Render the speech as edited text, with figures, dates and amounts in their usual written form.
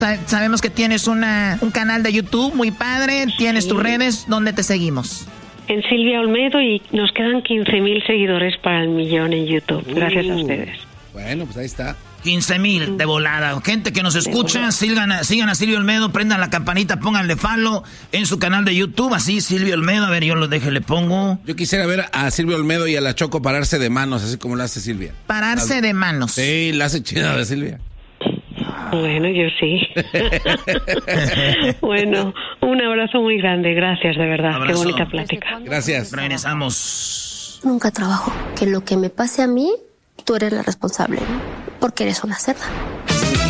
Sabemos que tienes un canal de YouTube muy padre, tienes tus redes, ¿dónde te seguimos? En Silvia Olmedo, y nos quedan 15,000 seguidores para el 1,000,000 en YouTube. Gracias a ustedes. Bueno, pues ahí está. 15,000 de volada. Gente que nos escucha, sigan a Silvia Olmedo, prendan la campanita, pónganle follow en su canal de YouTube, así Silvia Olmedo, a ver, yo le pongo. Yo quisiera ver a Silvia Olmedo y a la Choco pararse de manos, así como lo hace Silvia. Pararse de manos. Sí, la hace chida de Silvia. Bueno, yo sí. Bueno, un abrazo muy grande, gracias, de verdad. Abrazo. Qué bonita plática. Gracias. Regresamos. Nunca trabajo. Que lo que me pase a mí, tú eres la responsable, ¿no? Porque eres una cerda.